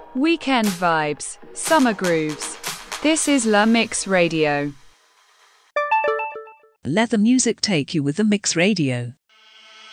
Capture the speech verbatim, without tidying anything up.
Weekend vibes, summer grooves. This is La Mix Radio. Let the music take you with the Mix Radio.